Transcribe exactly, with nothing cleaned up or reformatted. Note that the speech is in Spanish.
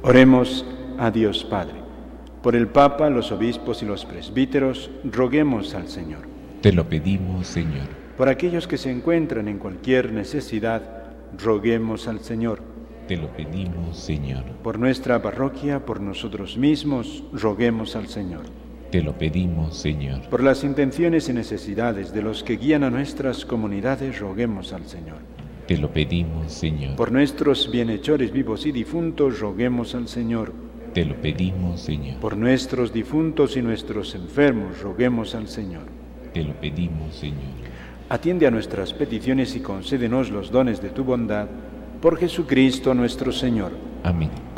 Oremos a Dios Padre. Por el Papa, los obispos y los presbíteros, roguemos al Señor. Te lo pedimos, Señor. Por aquellos que se encuentran en cualquier necesidad, roguemos al Señor. Te lo pedimos, Señor. Por nuestra parroquia, por nosotros mismos, roguemos al Señor. Te lo pedimos, Señor. Por las intenciones y necesidades de los que guían a nuestras comunidades, roguemos al Señor. Te lo pedimos, Señor. Por nuestros bienhechores vivos y difuntos, roguemos al Señor. Te lo pedimos, Señor. Por nuestros difuntos y nuestros enfermos, roguemos al Señor. Te lo pedimos, Señor. Atiende a nuestras peticiones y concédenos los dones de tu bondad, por Jesucristo nuestro Señor. Amén.